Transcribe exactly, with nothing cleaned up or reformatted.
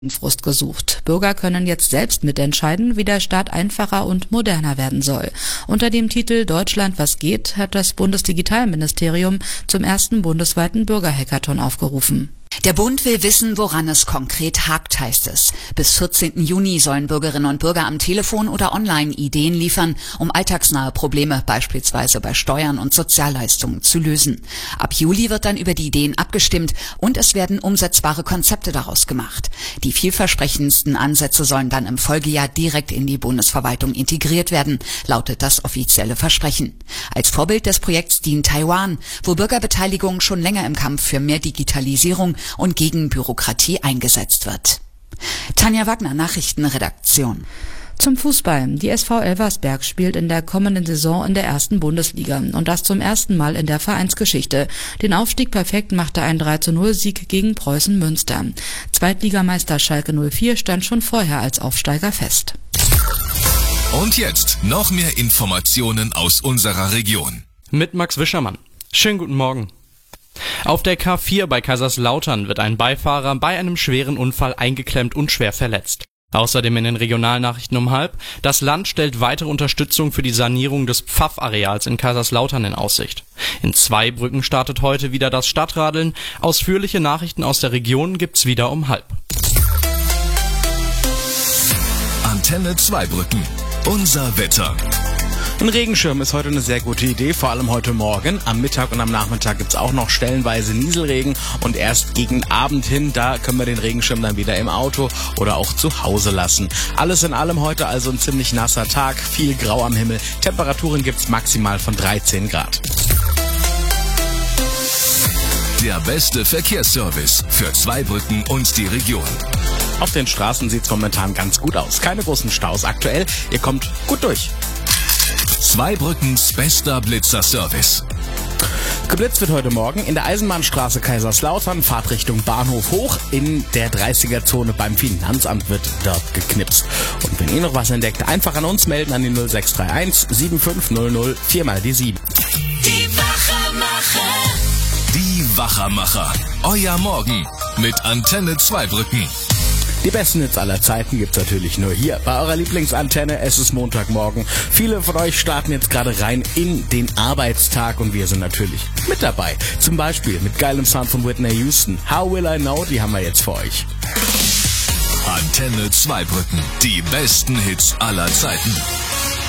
Frust gesucht. Bürger können jetzt selbst mitentscheiden, wie der Staat einfacher und moderner werden soll. Unter dem Titel Deutschland was geht hat das Bundesdigitalministerium zum ersten bundesweiten Bürgerhackathon aufgerufen. Der Bund will wissen, woran es konkret hakt, heißt es. Bis vierzehnten Juni sollen Bürgerinnen und Bürger am Telefon oder online Ideen liefern, um alltagsnahe Probleme, beispielsweise bei Steuern und Sozialleistungen, zu lösen. Ab Juli wird dann über die Ideen abgestimmt und es werden umsetzbare Konzepte daraus gemacht. Die vielversprechendsten Ansätze sollen dann im Folgejahr direkt in die Bundesverwaltung integriert werden, lautet das offizielle Versprechen. Als Vorbild des Projekts dient Taiwan, wo Bürgerbeteiligung schon länger im Kampf für mehr Digitalisierung und gegen Bürokratie eingesetzt wird. Tanja Wagner, Nachrichtenredaktion. Zum Fußball. Die S V Elversberg spielt in der kommenden Saison in der ersten Bundesliga und das zum ersten Mal in der Vereinsgeschichte. Den Aufstieg perfekt machte ein drei zu null Sieg gegen Preußen Münster. Zweitligameister Schalke null vier stand schon vorher als Aufsteiger fest. Und jetzt noch mehr Informationen aus unserer Region. Mit Max Wischermann. Schönen guten Morgen. Auf der K vier bei Kaiserslautern wird ein Beifahrer bei einem schweren Unfall eingeklemmt und schwer verletzt. Außerdem in den Regionalnachrichten um halb: Das Land stellt weitere Unterstützung für die Sanierung des Pfaff-Areals in Kaiserslautern in Aussicht. In Zweibrücken startet heute wieder das Stadtradeln. Ausführliche Nachrichten aus der Region gibt's wieder um halb. Antenne Zweibrücken. Unser Wetter. Ein Regenschirm ist heute eine sehr gute Idee, vor allem heute Morgen. Am Mittag und am Nachmittag gibt's auch noch stellenweise Nieselregen und erst gegen Abend hin, da können wir den Regenschirm dann wieder im Auto oder auch zu Hause lassen. Alles in allem heute also ein ziemlich nasser Tag, viel Grau am Himmel. Temperaturen gibt's maximal von dreizehn Grad. Der beste Verkehrsservice für Zweibrücken und die Region. Auf den Straßen sieht's momentan ganz gut aus. Keine großen Staus aktuell. Ihr kommt gut durch. Zweibrückens bester Blitzer-Service. Geblitzt wird heute Morgen in der Eisenbahnstraße Kaiserslautern, Fahrtrichtung Bahnhof hoch. In der dreißiger-Zone beim Finanzamt wird dort geknipst. Und wenn ihr noch was entdeckt, einfach an uns melden an die null sechs drei eins sieben fünf null null vier mal die sieben. Die Wachermacher. Die Wachermacher. Euer Morgen mit Antenne Zweibrücken. Die besten Hits aller Zeiten gibt's natürlich nur hier bei eurer Lieblingsantenne. Es ist Montagmorgen. Viele von euch starten jetzt gerade rein in den Arbeitstag und wir sind natürlich mit dabei. Zum Beispiel mit geilem Sound von Whitney Houston. How Will I Know? Die haben wir jetzt für euch. Antenne Zweibrücken. Die besten Hits aller Zeiten.